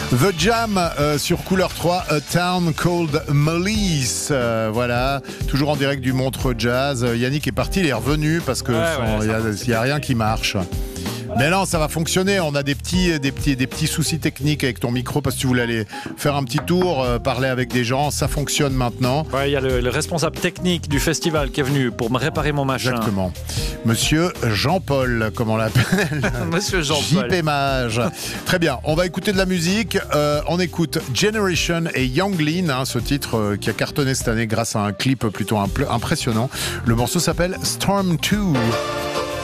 The Jam sur Couleur 3, A Town Called Molise. Voilà, toujours en direct du Montreux Jazz. Yannick est parti, il est revenu parce que il y a rien qui marche. Mais non, ça va fonctionner. On a des petits soucis techniques avec ton micro parce que tu voulais aller faire un petit tour, parler avec des gens. Ça fonctionne maintenant. Ouais, il y a le responsable technique du festival qui est venu pour me réparer mon machin. Exactement. Monsieur Jean-Paul, comme on l'appelle. Monsieur Jean-Paul. JP Mage. Très bien. On va écouter de la musique. On écoute Generation et Young Lean, ce titre qui a cartonné cette année grâce à un clip plutôt impressionnant. Le morceau s'appelle Storm 2.